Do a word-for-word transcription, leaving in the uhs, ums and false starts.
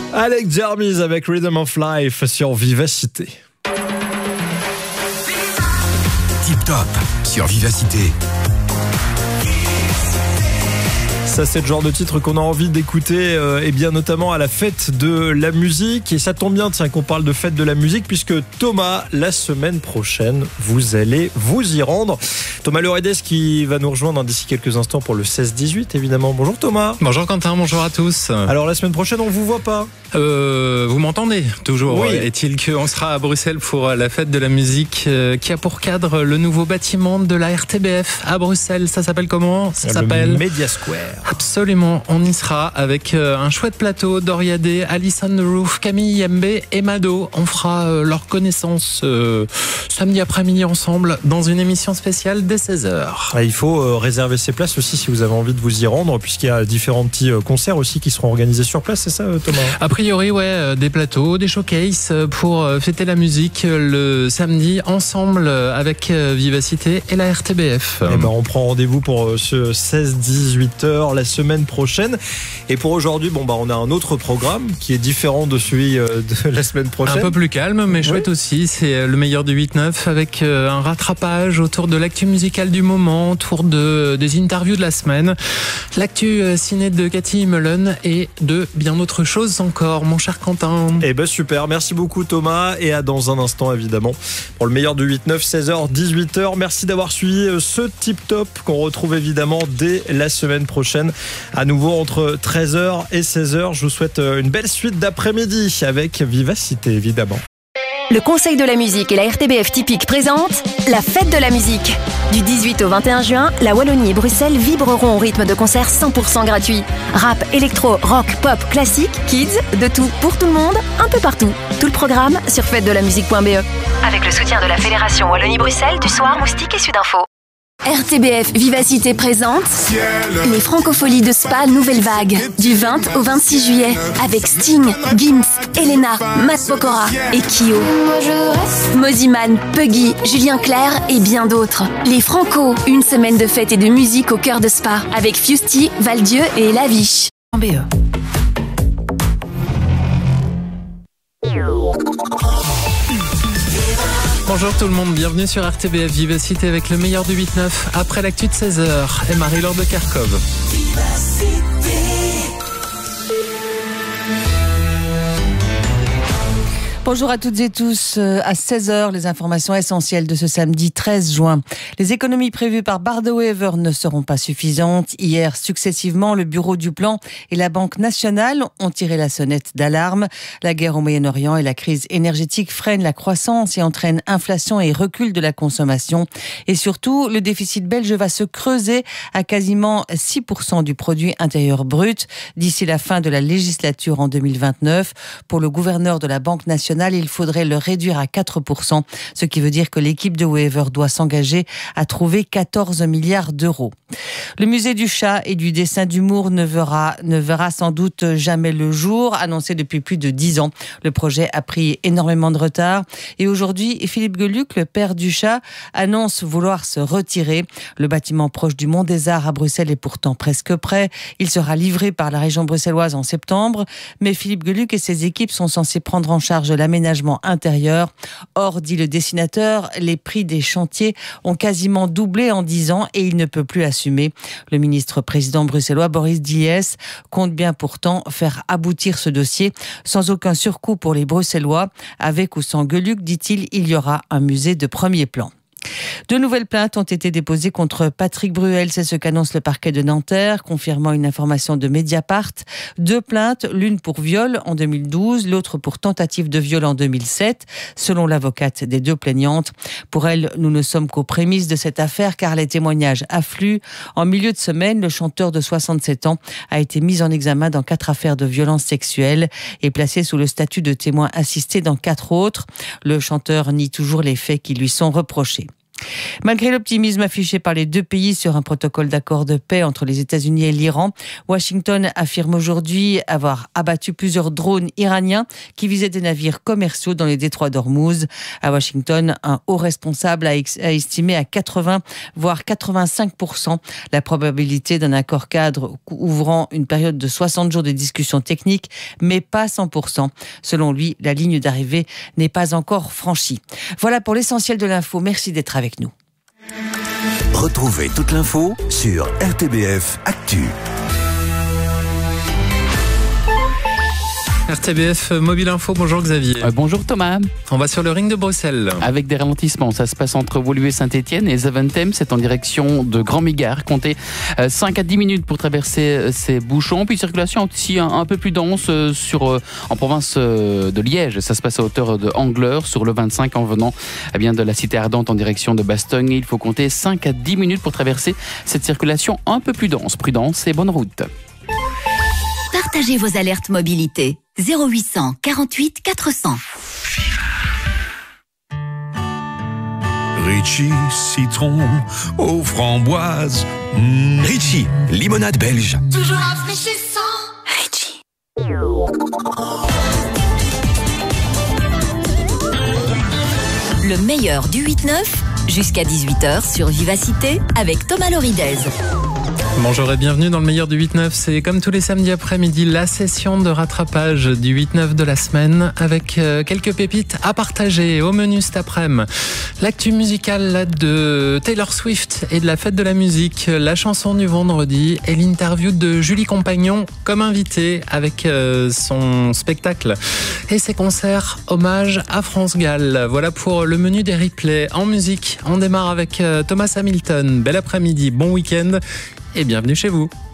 Alex Jarmis avec Rhythm of Life sur Vivacité. Tip Top sur Vivacité. Ça, c'est le genre de titre qu'on a envie d'écouter, euh, et bien notamment à la fête de la musique. Et ça tombe bien, tiens, qu'on parle de fête de la musique, puisque Thomas, la semaine prochaine, vous allez vous y rendre. Thomas Loredes qui va nous rejoindre d'ici quelques instants pour le seize dix-huit, évidemment. Bonjour Thomas. Bonjour Quentin, bonjour à tous. Alors la semaine prochaine, on vous voit pas euh, Vous m'entendez toujours? Oui. Est-il qu'on sera à Bruxelles pour la fête de la musique euh, qui a pour cadre le nouveau bâtiment de la R T B F à Bruxelles? Ça s'appelle comment? Ça le s'appelle Media Square. Absolument, on y sera avec euh, un chouette plateau, Doria Day, Alison the Roof, Camille Yembe et Mado. On fera euh, leur connaissance euh, samedi après-midi ensemble dans une émission spéciale dès seize heures. Ah, il faut euh, réserver ses places aussi si vous avez envie de vous y rendre, puisqu'il y a différents petits euh, concerts aussi qui seront organisés sur place, c'est ça Thomas? A priori, ouais, euh, des plateaux, des showcases euh, pour euh, fêter la musique euh, le samedi ensemble euh, avec euh, Vivacité et la R T B F. Eh ben, on prend rendez-vous pour euh, ce seize dix-huit heures la semaine prochaine. Et pour aujourd'hui, bon bah on a un autre programme qui est différent de celui euh, de la semaine prochaine. Un peu plus calme, mais chouette oui. aussi. C'est le meilleur du huit neuf avec euh, un rattrapage autour de l'actu musicale du moment, autour de, des interviews de la semaine, l'actu euh, ciné de Cathy Mullen et de bien d'autres choses encore, mon cher Quentin. Eh ben super, merci beaucoup Thomas, et à dans un instant évidemment pour le meilleur du huit neuf, seize heures dix-huit heures. Merci d'avoir suivi ce Tip Top qu'on retrouve évidemment dès la semaine prochaine, à nouveau entre treize heures et seize heures. Je vous souhaite une belle suite d'après-midi avec Vivacité évidemment. Le Conseil de la musique et la R T B F Typique présentent la fête de la musique. Du dix-huit au vingt et un juin, la Wallonie et Bruxelles vibreront au rythme de concerts cent pour cent gratuits. Rap, électro, rock, pop, classique, kids, de tout pour tout le monde, un peu partout. Tout le programme sur fête de la musique point b e. Avec le soutien de la Fédération Wallonie-Bruxelles, du Soir, Moustique et Sudinfo. R T B F Vivacité présente les Francopholies de Spa Nouvelle Vague du vingt au vingt-six juillet avec Sting, Gims, Elena, Matt Pokora et Kyo. Moziman, Puggy, Julien Clerc et bien d'autres. Les Franco, une semaine de fête et de musique au cœur de Spa avec Fusty, Valdieu et Laviche. B E. Bonjour tout le monde, bienvenue sur R T B F Vivacité avec le meilleur du huit neuf après l'actu de seize heures et Marie-Laure de Kerkhove. Bonjour à toutes et tous. À seize heures, les informations essentielles de ce samedi treize juin. Les économies prévues par Bardo-Wever ne seront pas suffisantes. Hier, successivement, le Bureau du Plan et la Banque nationale ont tiré la sonnette d'alarme. La guerre au Moyen-Orient et la crise énergétique freinent la croissance et entraînent inflation et recul de la consommation. Et surtout, le déficit belge va se creuser à quasiment six pour cent du produit intérieur brut d'ici la fin de la législature en deux mille vingt-neuf. Pour le gouverneur de la Banque nationale, il faudrait le réduire à quatre pour cent, ce qui veut dire que l'équipe de Wever doit s'engager à trouver quatorze milliards d'euros. Le musée du chat et du dessin d'humour ne verra, ne verra sans doute jamais le jour, annoncé depuis plus de dix ans. Le projet a pris énormément de retard et aujourd'hui, Philippe Geluck, le père du chat, annonce vouloir se retirer. Le bâtiment proche du Mont des Arts à Bruxelles est pourtant presque prêt. Il sera livré par la région bruxelloise en septembre, mais Philippe Geluck et ses équipes sont censés prendre en charge l'aménagement intérieur. Or, dit le dessinateur, les prix des chantiers ont quasiment doublé en dix ans et il ne peut plus assumer. Le ministre-président bruxellois Boris Dies compte bien pourtant faire aboutir ce dossier sans aucun surcoût pour les Bruxellois. Avec ou sans Geluck, dit-il, il y aura un musée de premier plan. De nouvelles plaintes ont été déposées contre Patrick Bruel, c'est ce qu'annonce le parquet de Nanterre, confirmant une information de Mediapart. Deux plaintes, l'une pour viol en deux mille douze, l'autre pour tentative de viol en deux mille sept, selon l'avocate des deux plaignantes. Pour elle, nous ne sommes qu'aux prémices de cette affaire car les témoignages affluent. En milieu de semaine, le chanteur de soixante-sept ans a été mis en examen dans quatre affaires de violences sexuelles et placé sous le statut de témoin assisté dans quatre autres. Le chanteur nie toujours les faits qui lui sont reprochés. Malgré l'optimisme affiché par les deux pays sur un protocole d'accord de paix entre les États-Unis et l'Iran, Washington affirme aujourd'hui avoir abattu plusieurs drones iraniens qui visaient des navires commerciaux dans les détroits d'Ormuz. À Washington, un haut responsable a, ex- a estimé à quatre-vingts voire quatre-vingt-cinq pour cent la probabilité d'un accord cadre ouvrant une période de soixante jours de discussions techniques, mais pas cent pour cent. Selon lui, la ligne d'arrivée n'est pas encore franchie. Voilà pour l'essentiel de l'info. Merci d'être avec nous. Retrouvez toute l'info sur R T B F Actu. R T B F Mobile Info, bonjour Xavier. Euh, bonjour Thomas. On va sur le ring de Bruxelles. Avec des ralentissements, ça se passe entre Woluwe Saint-Etienne et Zaventem, c'est en direction de Grand Migard. Comptez euh, cinq à dix minutes pour traverser euh, ces bouchons. Puis circulation aussi un, un peu plus dense euh, sur, euh, en province euh, de Liège. Ça se passe à hauteur de Angleur sur le vingt-cinq en venant eh bien, de la cité ardente en direction de Bastogne. Il faut compter cinq à dix minutes pour traverser cette circulation un peu plus dense. Prudence et bonne route. Partagez vos alertes mobilité. zéro huit cent quarante-huit quatre cents. Ritchie, citron aux framboises. Mmh. Ritchie, limonade belge. Toujours rafraîchissant. Ritchie. Le meilleur du huit neuf jusqu'à dix-huit heures sur Vivacité avec Thomas Loridez. Bonjour et bienvenue dans le meilleur du huit neuf. C'est comme tous les samedis après-midi, la session de rattrapage du huit neuf de la semaine avec euh, quelques pépites à partager au menu cet après-midi. L'actu musicale là, de Taylor Swift et de la fête de la musique, la chanson du vendredi et l'interview de Julie Compagnon comme invitée avec euh, son spectacle et ses concerts hommage à France Gall. Voilà pour le menu des replays. En musique, on démarre avec euh, Thomas Hamilton. Bel après-midi, bon week-end et bienvenue chez vous.